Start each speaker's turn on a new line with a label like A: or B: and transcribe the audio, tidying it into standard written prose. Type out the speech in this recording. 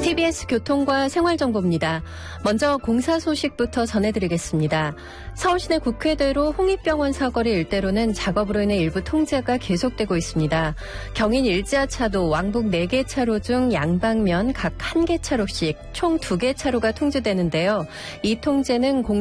A: TBS 교통과 생활정보입니다. 먼저 공사 소식부터 전해드리겠습니다. 서울시내 국회대로 홍익병원 사거리 일대로는 작업으로 인해 일부 통제가 계속되고 있습니다. 경인 일지하차도 왕복 4개 차로 중 양방면 각 1개 차로씩 총 2개 차로가 통제되는데요. 이 통제는